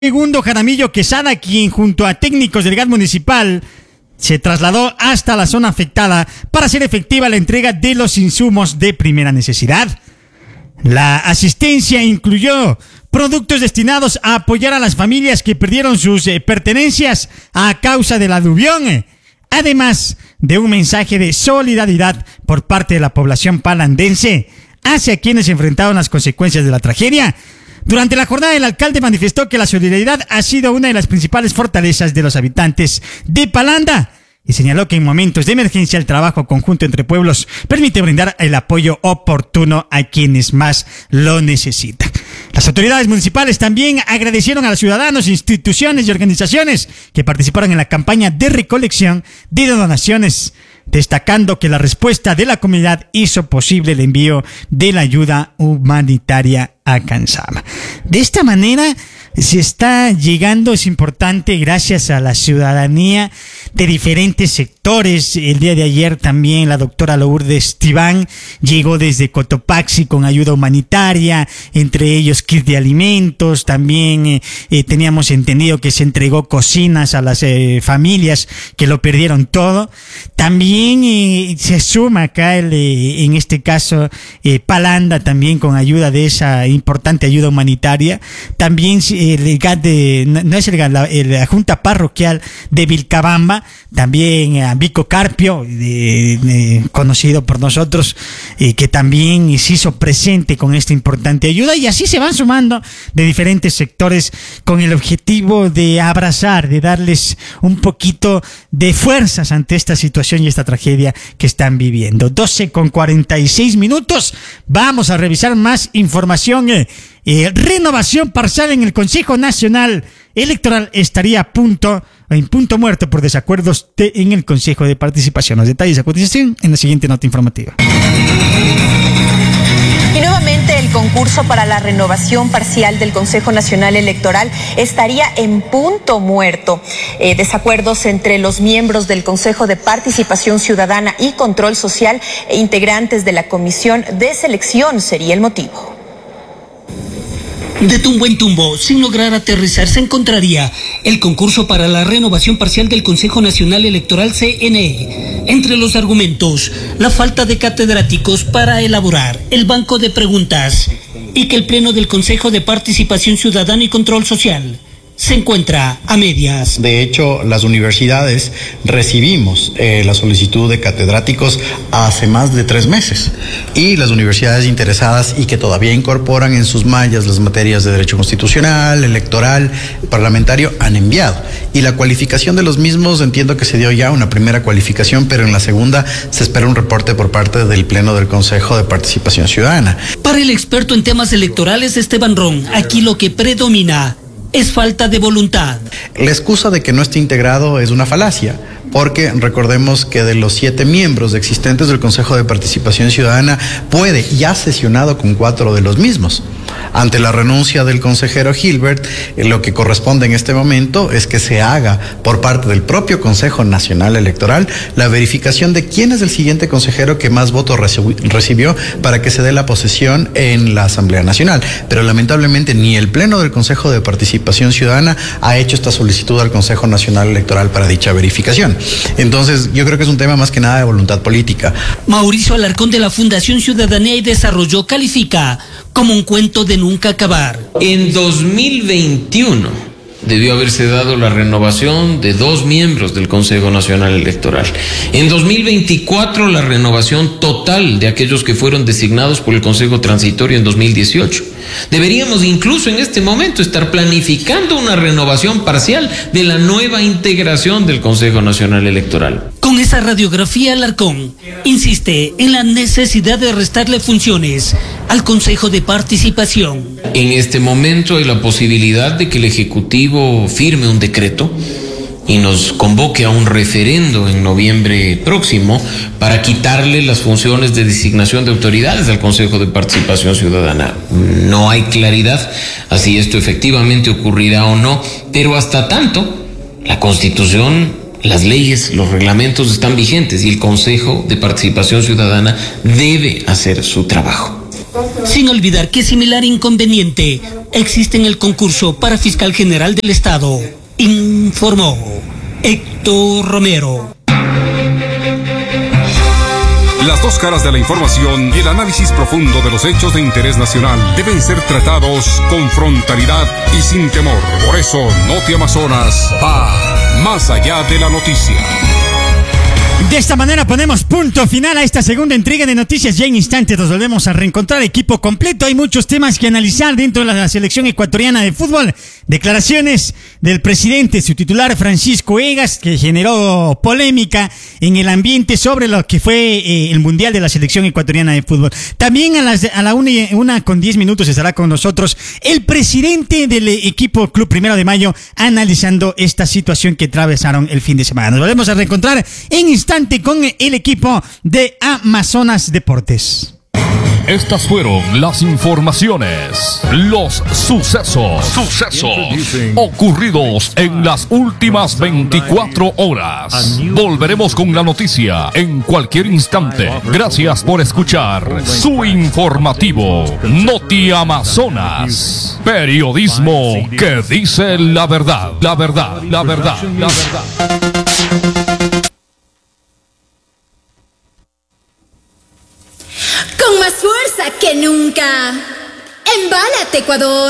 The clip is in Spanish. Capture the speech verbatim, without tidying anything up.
Segundo Jaramillo Quesada, quien junto a técnicos del gas municipal se trasladó hasta la zona afectada para hacer efectiva la entrega de los insumos de primera necesidad. La asistencia incluyó productos destinados a apoyar a las familias que perdieron sus eh, pertenencias a causa del aluvión, eh, además de un mensaje de solidaridad por parte de la población palandense hacia quienes enfrentaron las consecuencias de la tragedia. Durante la jornada, el alcalde manifestó que la solidaridad ha sido una de las principales fortalezas de los habitantes de Palanda y señaló que en momentos de emergencia el trabajo conjunto entre pueblos permite brindar el apoyo oportuno a quienes más lo necesitan. Las autoridades municipales también agradecieron a los ciudadanos, instituciones y organizaciones que participaron en la campaña de recolección de donaciones, destacando que la respuesta de la comunidad hizo posible el envío de la ayuda humanitaria a Cansama. De esta manera se está llegando, es importante, gracias a la ciudadanía de diferentes sectores. El día de ayer también la doctora Lourdes Tibán llegó desde Cotopaxi con ayuda humanitaria, entre ellos kit de alimentos. También eh, eh, teníamos entendido que se entregó cocinas a las eh, familias que lo perdieron todo. También eh, se suma acá, el, eh, en este caso, eh, Palanda también con ayuda de esa importante ayuda humanitaria. También el G A T de, no es el G A T, la, la Junta Parroquial de Vilcabamba, también a Vico Carpio, de, de, conocido por nosotros, eh, que también se hizo presente con esta importante ayuda, y así se van sumando de diferentes sectores con el objetivo de abrazar, de darles un poquito de fuerzas ante esta situación y esta tragedia que están viviendo. doce con cuarenta y seis minutos, vamos a revisar más información. Eh, eh, renovación parcial en el Consejo Nacional Electoral estaría a punto, en punto muerto por desacuerdos de, en el Consejo de Participación. Los detalles de cotización en la siguiente nota informativa. Y nuevamente el concurso para la renovación parcial del Consejo Nacional Electoral estaría en punto muerto. Eh, desacuerdos entre los miembros del Consejo de Participación Ciudadana y Control Social e integrantes de la Comisión de Selección sería el motivo. De tumbo en tumbo, sin lograr aterrizar, se encontraría el concurso para la renovación parcial del Consejo Nacional Electoral C N E. Entre los argumentos, la falta de catedráticos para elaborar el banco de preguntas y que el Pleno del Consejo de Participación Ciudadana y Control Social se encuentra a medias. De hecho, las universidades recibimos eh, la solicitud de catedráticos hace más de tres meses y las universidades interesadas y que todavía incorporan en sus mallas las materias de derecho constitucional, electoral, parlamentario, han enviado. Y la cualificación de los mismos, entiendo que se dio ya una primera cualificación, pero en la segunda se espera un reporte por parte del Pleno del Consejo de Participación Ciudadana. Para el experto en temas electorales Esteban Ron, aquí lo que predomina es falta de voluntad. La excusa de que no esté integrado es una falacia, porque recordemos que de los siete miembros existentes del Consejo de Participación Ciudadana puede y ha sesionado con cuatro de los mismos. Ante la renuncia del consejero Gilbert, eh, lo que corresponde en este momento es que se haga por parte del propio Consejo Nacional Electoral la verificación de quién es el siguiente consejero que más votos recibió para que se dé la posesión en la Asamblea Nacional. Pero lamentablemente ni el Pleno del Consejo de Participación Ciudadana ha hecho esta solicitud al Consejo Nacional Electoral para dicha verificación. Entonces, yo creo que es un tema más que nada de voluntad política. Mauricio Alarcón de la Fundación Ciudadanía y Desarrollo califica como un cuento de nunca acabar. En dos mil veintiuno debió haberse dado la renovación de dos miembros del Consejo Nacional Electoral. En dos mil veinticuatro la renovación total de aquellos que fueron designados por el Consejo Transitorio en dos mil dieciocho. Deberíamos incluso en este momento estar planificando una renovación parcial de la nueva integración del Consejo Nacional Electoral. Con esa radiografía, Alarcón insiste en la necesidad de restarle funciones al Consejo de Participación. En este momento hay la posibilidad de que el Ejecutivo firme un decreto y nos convoque a un referendo en noviembre próximo para quitarle las funciones de designación de autoridades al Consejo de Participación Ciudadana. No hay claridad a si esto efectivamente ocurrirá o no, pero hasta tanto la Constitución, las leyes, los reglamentos están vigentes y el Consejo de Participación Ciudadana debe hacer su trabajo. Sin olvidar que similar inconveniente existe en el concurso para fiscal general del Estado, informó Héctor Romero. Las dos caras de la información y el análisis profundo de los hechos de interés nacional deben ser tratados con frontalidad y sin temor. Por eso, Noti Amazonas va más allá de la noticia. De esta manera ponemos punto final a esta segunda entrega de Noticias. Ya en instantes nos volvemos a reencontrar, equipo completo. Hay muchos temas que analizar dentro de la selección ecuatoriana de fútbol. Declaraciones del presidente, su titular Francisco Egas, que generó polémica en el ambiente sobre lo que fue eh, el Mundial de la selección ecuatoriana de fútbol. También a, las, a la una, una con diez minutos estará con nosotros el presidente del equipo Club Primero de Mayo, analizando esta situación que atravesaron el fin de semana. Nos volvemos a reencontrar en instantes con el equipo de Amazonas Deportes. Estas fueron las informaciones, los sucesos, sucesos ocurridos en las últimas veinticuatro horas. Volveremos con la noticia en cualquier instante. Gracias por escuchar su informativo Noti Amazonas. Periodismo que dice la verdad, la verdad, la verdad, la verdad. Con más fuerza que nunca. Embálate, Ecuador.